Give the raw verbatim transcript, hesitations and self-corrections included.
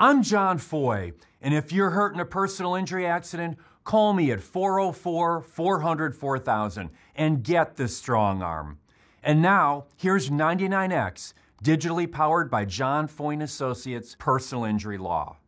I'm John Foy, and if you're hurt in a personal injury accident, call me at four oh four, four hundred, four thousand and get the strong arm. And now, here's ninety-nine X, digitally powered by John Foy and Associates Personal Injury Law.